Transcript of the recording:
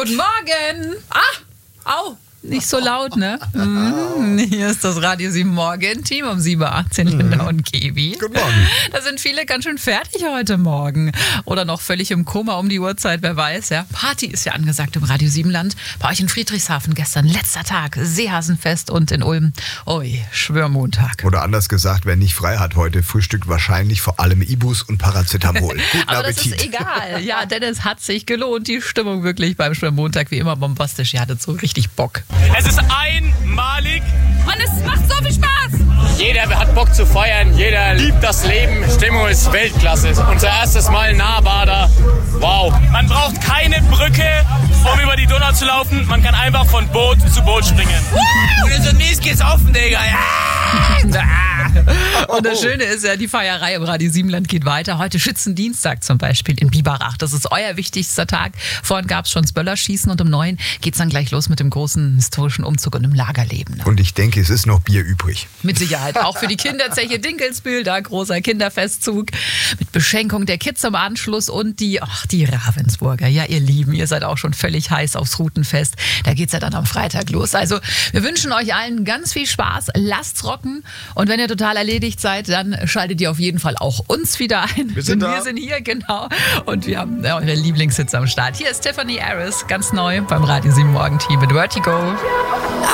Guten Morgen. Au. Nicht so laut, ne? Hier ist das Radio 7 Morgen-Team um 7.18 Uhr, Linda und Kebi. Guten Morgen. Da sind viele ganz schön fertig heute Morgen. Oder noch völlig im Koma um die Uhrzeit, wer weiß, ja. Party ist ja angesagt im Radio 7-Land. Bei euch in Friedrichshafen gestern, letzter Tag, Seehasenfest und in Ulm, Schwörmontag. Oder anders gesagt, wer nicht frei hat heute, frühstückt wahrscheinlich vor allem Ibus und Paracetamol. Guten Aber Appetit. das ist egal. Ja, denn es hat sich gelohnt. Die Stimmung wirklich beim Schwörmontag wie immer bombastisch. Ihr hattet so richtig Bock. Es ist einmalig. Und es macht so viel Spaß. Jeder hat Bock zu feiern, jeder liebt das Leben. Stimmung ist Weltklasse. Unser erstes Mal Nahbader. Wow. Man braucht keine Brücke, um über die Donau zu laufen. Man kann einfach von Boot zu Boot springen. Und so mies geht's offen, Digga. Und das Schöne ist ja, die Feierei im Radio 7-Land geht weiter. Heute Schützendienstag zum Beispiel in Biberach. Das ist euer wichtigster Tag. Vorhin gab es schon das Böllerschießen und um 9 geht es dann gleich los mit dem großen historischen Umzug und dem Lagerleben. Und ich denke, es ist noch Bier übrig. Mit Sicherheit. Auch für die Kinderzeche Dinkelsbühl, da großer Kinderfestzug mit Beschenkung der Kids am Anschluss und die Ravensburger. Ja, ihr Lieben, ihr seid auch schon völlig heiß aufs Rutenfest. Da geht's ja dann am Freitag los. Also wir wünschen euch allen ganz viel Spaß. Lasst's rocken. Und wenn ihr total erledigt seid, dann schaltet ihr auf jeden Fall auch uns wieder ein. Wir sind da. Wir sind hier, genau. Und wir haben eure Lieblingshits am Start. Hier ist Tiffany Harris, ganz neu beim Radio 7 Morgen Team mit Vertigo.